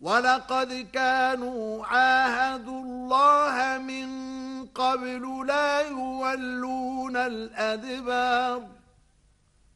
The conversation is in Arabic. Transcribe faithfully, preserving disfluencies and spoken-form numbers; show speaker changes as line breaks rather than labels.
وَلَقَدْ كَانُوا عَاهَدُوا اللَّهَ مِنْ قَبْلُ لَا يُوَلُّونَ الْأَدْبَارَ